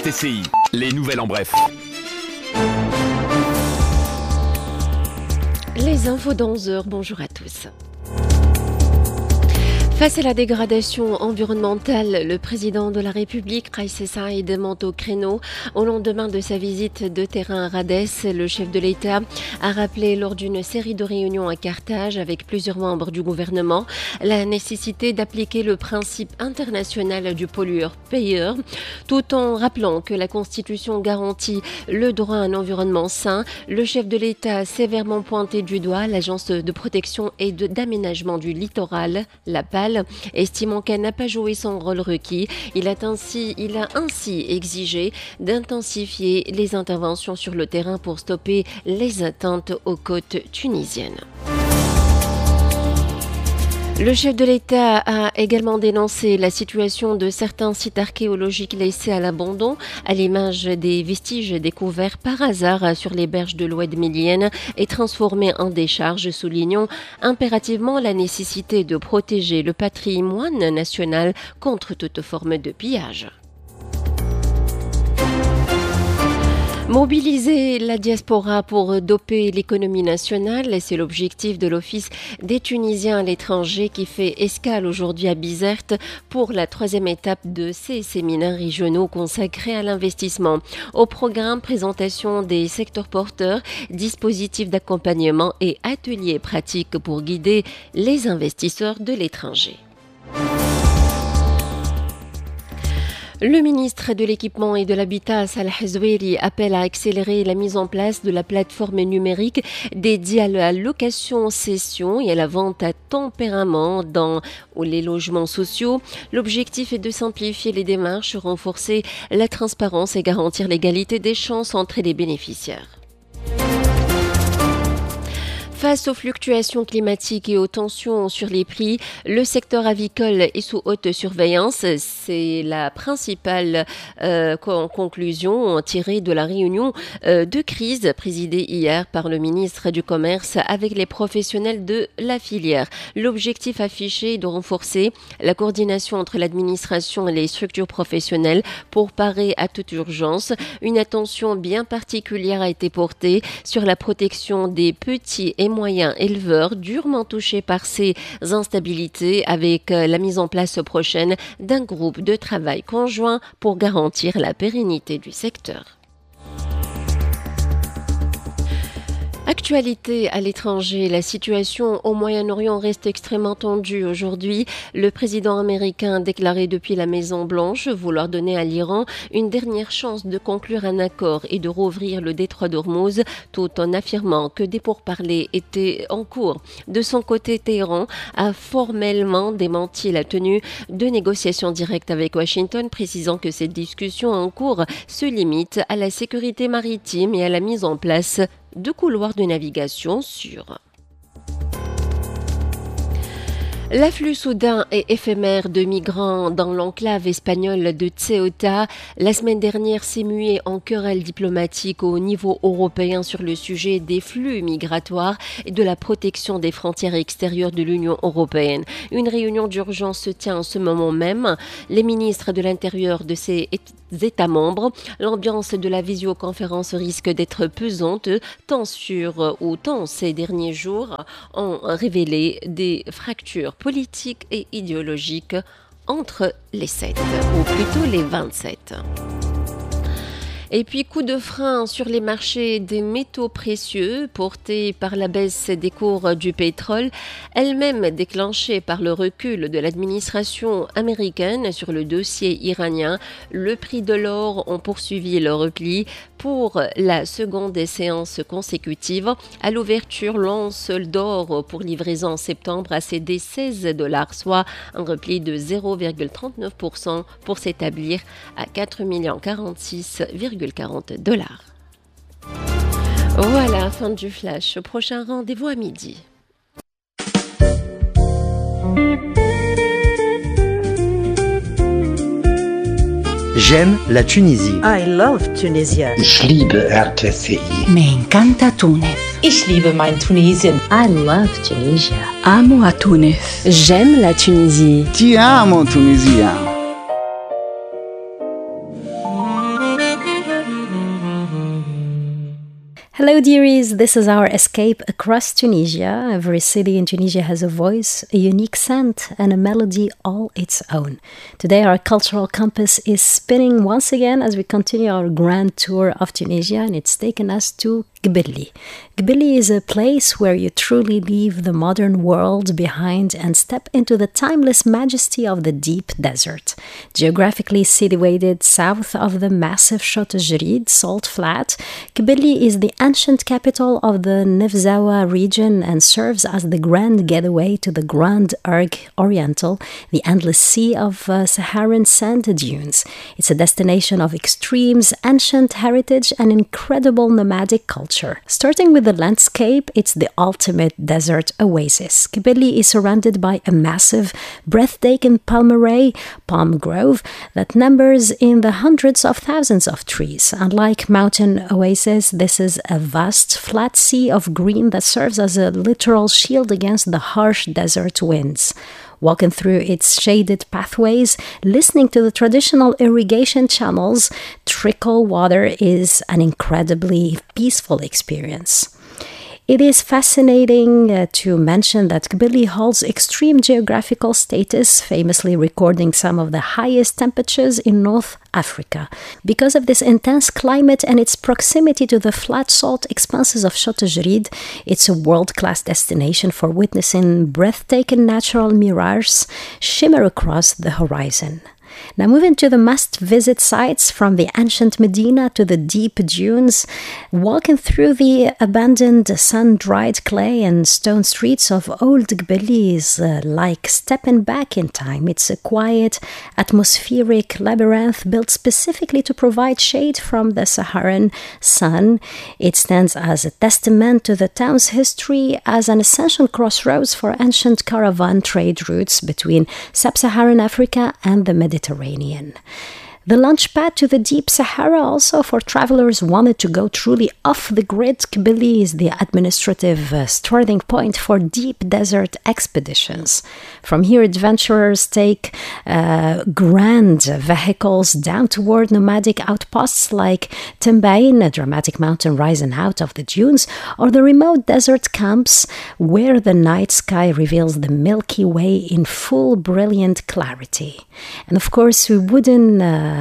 TCI, les nouvelles en bref. Les infos dans 11 heures, bonjour à tous. Face à la dégradation environnementale, le président de la République, Kais Saied, monte au créneau. Au lendemain de sa visite de terrain à Rades, le chef de l'État a rappelé lors d'une série de réunions à Carthage avec plusieurs membres du gouvernement la nécessité d'appliquer le principe international du pollueur-payeur, tout en rappelant que la Constitution garantit le droit à un environnement sain. Le chef de l'État a sévèrement pointé du doigt l'Agence de protection et d'aménagement du littoral, la PAL, estimant qu'elle n'a pas joué son rôle requis. Il a ainsi exigé d'intensifier les interventions sur le terrain pour stopper les atteintes aux côtes tunisiennes. Le chef de l'État a également dénoncé la situation de certains sites archéologiques laissés à l'abandon, à l'image des vestiges découverts par hasard sur les berges de l'Oued Millienne et transformés en décharges, soulignant impérativement la nécessité de protéger le patrimoine national contre toute forme de pillage. Mobiliser la diaspora pour doper l'économie nationale, c'est l'objectif de l'Office des Tunisiens à l'étranger qui fait escale aujourd'hui à Bizerte pour la 3e étape de ces séminaires régionaux consacrés à l'investissement. Au programme, présentation des secteurs porteurs, dispositifs d'accompagnement et ateliers pratiques pour guider les investisseurs de l'étranger. Le ministre de l'Équipement et de l'Habitat, Salah Zoueri, appelle à accélérer la mise en place de la plateforme numérique dédiée à la location-cession et à la vente à tempérament dans les logements sociaux. L'objectif est de simplifier les démarches, renforcer la transparence et garantir l'égalité des chances entre les bénéficiaires. Face aux fluctuations climatiques et aux tensions sur les prix, le secteur avicole est sous haute surveillance. C'est la principale conclusion tirée de la réunion de crise présidée hier par le ministre du Commerce avec les professionnels de la filière. L'objectif affiché est de renforcer la coordination entre l'administration et les structures professionnelles pour parer à toute urgence. Une attention bien particulière a été portée sur la protection des petits et moyens éleveurs durement touchés par ces instabilités avec la mise en place prochaine d'un groupe de travail conjoint pour garantir la pérennité du secteur. Actualité à l'étranger, la situation au Moyen-Orient reste extrêmement tendue aujourd'hui. Le président américain a déclaré depuis la Maison-Blanche vouloir donner à l'Iran une dernière chance de conclure un accord et de rouvrir le détroit d'Ormuz, tout en affirmant que des pourparlers étaient en cours. De son côté, Téhéran a formellement démenti la tenue de négociations directes avec Washington, précisant que cette discussion en cours se limite à la sécurité maritime et à la mise en place de couloirs de navigation sûrs. L'afflux soudain et éphémère de migrants dans l'enclave espagnole de Ceuta la semaine dernière s'est mué en querelle diplomatique au niveau européen sur le sujet des flux migratoires et de la protection des frontières extérieures de l'Union européenne. Une réunion d'urgence se tient en ce moment même. Les ministres de l'Intérieur de ces États membres, l'ambiance de la visioconférence risque d'être pesante tant ces derniers jours ont révélé des fractures politiques et idéologiques entre les 7, ou plutôt les 27. Et puis, coup de frein sur les marchés des métaux précieux portés par la baisse des cours du pétrole, elle-même déclenchée par le recul de l'administration américaine sur le dossier iranien. Le prix de l'or ont poursuivi le repli pour la seconde séance consécutive. À l'ouverture, l'once d'or pour livraison en septembre a cédé $16, soit un repli de 0,39% pour s'établir à 4,46,40 $. Voilà, fin du flash. Prochain rendez-vous à midi. J'aime la Tunisie. I love Tunisia. Ich liebe RTCI. Me encanta Túnez. Ich liebe mein Tunesien. I love Tunisia. Amo a Túnez. J'aime la Tunisie. Ti amo, Tunisia. Hello, dearies. This is our escape across Tunisia. Every city in Tunisia has a voice, a unique scent, and a melody all its own. Today, our cultural compass is spinning once again as we continue our grand tour of Tunisia, and it's taken us to Gbili. Gbili is a place where you truly leave the modern world behind and step into the timeless majesty of the deep desert. Geographically situated south of the massive Chota Jerid salt flat, Gbili is the ancient capital of the Nefzawa region and serves as the grand getaway to the Grand Erg Oriental, the endless sea of Saharan sand dunes. It's a destination of extremes, ancient heritage, and incredible nomadic culture. Starting with the landscape, it's the ultimate desert oasis. Gbili is surrounded by a massive, breathtaking palm grove that numbers in the hundreds of thousands of trees. Unlike mountain oases, this is a vast, flat sea of green that serves as a literal shield against the harsh desert winds. Walking through its shaded pathways, listening to the traditional irrigation channels trickle water is an incredibly peaceful experience. It is fascinating to mention that Gbili holds extreme geographical status, famously recording some of the highest temperatures in North Africa. Because of this intense climate and its proximity to the flat salt expanses of Chota Jerid, it's a world-class destination for witnessing breathtaking natural mirages shimmer across the horizon. Now moving to the must-visit sites, from the ancient Medina to the deep dunes, walking through the abandoned sun-dried clay and stone streets of Old Gbili is like stepping back in time. It's a quiet, atmospheric labyrinth built specifically to provide shade from the Saharan sun. It stands as a testament to the town's history as an essential crossroads for ancient caravan trade routes between sub-Saharan Africa and the Mediterranean. The launch pad to the deep Sahara also for travelers wanted to go truly off the grid. Gbili is the administrative starting point for deep desert expeditions. From here, adventurers take grand vehicles down toward nomadic outposts like Tembain, a dramatic mountain rising out of the dunes, or the remote desert camps where the night sky reveals the Milky Way in full brilliant clarity. And of course, we wouldn't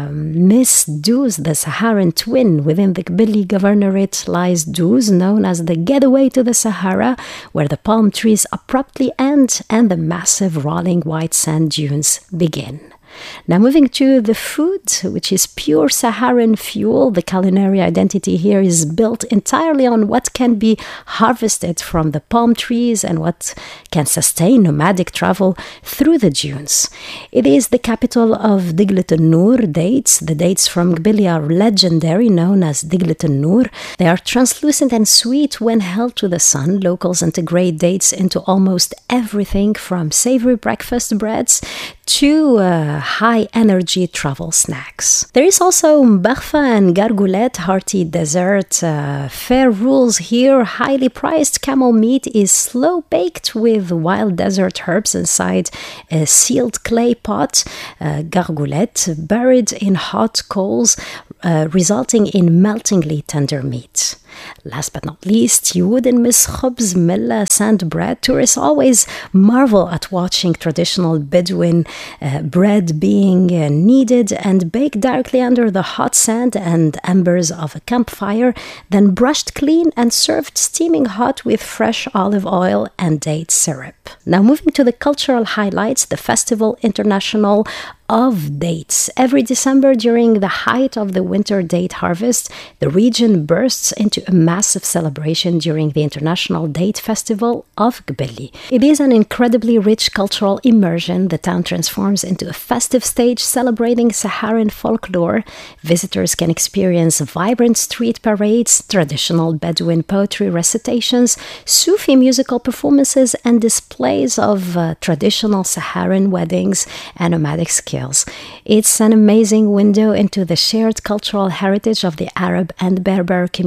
miss Douz, the Saharan twin. Within the Gbili Governorate lies Douz, known as the getaway to the Sahara, where the palm trees abruptly end and the massive rolling white sand dunes begin. Now moving to the food, which is pure Saharan fuel. The culinary identity here is built entirely on what can be harvested from the palm trees and what can sustain nomadic travel through the dunes. It is the capital of Diglet al-Noor dates. The dates from Gbili are legendary, known as Diglet al-Noor. They are translucent and sweet when held to the sun. Locals integrate dates into almost everything from savory breakfast breads to high-energy travel snacks. There is also Mbaghfa and Gargoulet, hearty dessert. Fair rules here. Highly priced camel meat is slow-baked with wild desert herbs inside a sealed clay pot. Gargoulet, buried in hot coals, resulting in meltingly tender meat. Last but not least, you wouldn't miss khubz, millah, sand bread. Tourists always marvel at watching traditional Bedouin bread being kneaded and baked directly under the hot sand and embers of a campfire, then brushed clean and served steaming hot with fresh olive oil and date syrup. Now moving to the cultural highlights, the Festival International of Dates. Every December, during the height of the winter date harvest, the region bursts into a massive celebration during the International Date Festival of Gbili. It is an incredibly rich cultural immersion. The town transforms into a festive stage celebrating Saharan folklore. Visitors can experience vibrant street parades, traditional Bedouin poetry recitations, Sufi musical performances, and displays of traditional Saharan weddings and nomadic skills. It's an amazing window into the shared cultural heritage of the Arab and Berber communities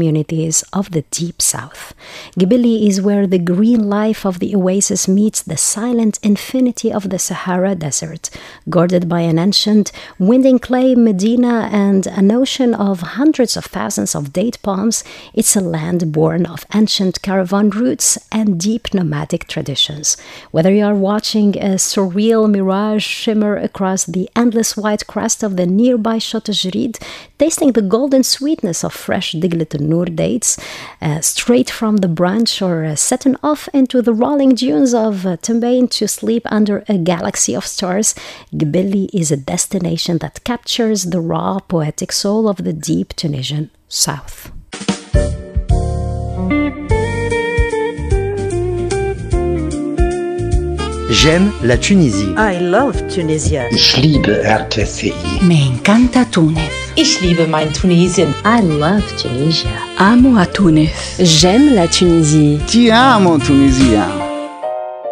is of the Deep South. Gibili is where the green life of the oasis meets the silent infinity of the Sahara Desert, guarded by an ancient winding clay Medina and an ocean of hundreds of thousands of date palms. It's a land born of ancient caravan routes and deep nomadic traditions. Whether you are watching a surreal mirage shimmer across the endless white crest of the nearby Château-Girid, tasting the golden sweetness of fresh Diglet Noor dates, straight from the branch, or setting off into the rolling dunes of Tembein to sleep under a galaxy of stars, Gibili is a destination that captures the raw, poetic soul of the deep Tunisian South. J'aime la Tunisie. I love Tunisia. Ich liebe RTCI. Me encanta Túnez. Ich liebe mein Tunesien. I love Tunisia. Amo a Túnez. J'aime la Tunisie. Ti amo, Tunisia.